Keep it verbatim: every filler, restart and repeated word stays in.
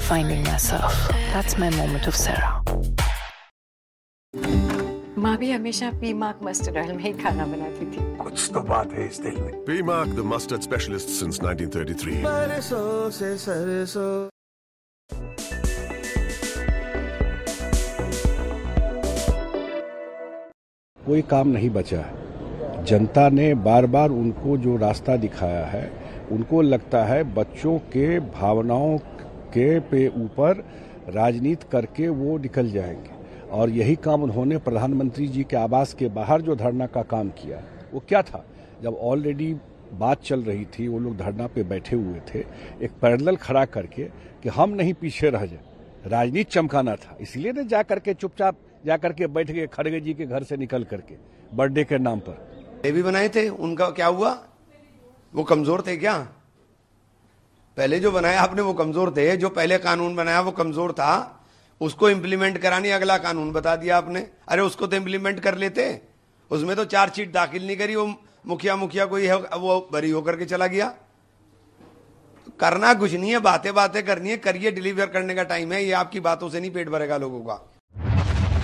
finding myself. That's my moment of Sarah. माँ भी हमेशा पी मार्क मस्टर्ड ऑयल में ही खाना बनाती थी। कुछ तो बात है इस दिल में। P Mark, the mustard specialist since nineteen thirty-three. सरसों से सरसों। कोई काम नहीं बचा है। जनता ने बार बार उनको जो रास्ता दिखाया है, उनको लगता है बच्चों के भावनाओं के पे ऊपर राजनीति करके वो निकल जाएंगे, और यही काम उन्होंने प्रधानमंत्री जी के आवास के बाहर जो धरना का काम किया, वो क्या था? जब ऑलरेडी बात चल रही थी, वो लोग धरना पे बैठे हुए थे, एक पैरेलल खड़ा करके कि हम नहीं पीछे रह जाए, राजनीति चमकाना था। इसलिए ने जा करके चुपचाप जा करके बैठ गए खड़गे जी के घर से निकल करके बर्थडे के नाम पर। ये भी बनाए थे, उनका क्या हुआ? वो कमजोर थे क्या? पहले जो बनाया आपने वो कमजोर थे। जो पहले कानून बनाया वो कमजोर था, उसको इम्प्लीमेंट करानी अगला कानून बता दिया आपने। अरे उसको तो इम्प्लीमेंट कर लेते, उसमें तो चार्जशीट दाखिल नहीं करी, वो मुखिया मुखिया कोई है वो बरी होकर के चला गया। करना कुछ नहीं है, बातें बातें करनी है, करिए। डिलीवर करने का टाइम है, ये आपकी बातों से नहीं पेट भरेगा लोगों का।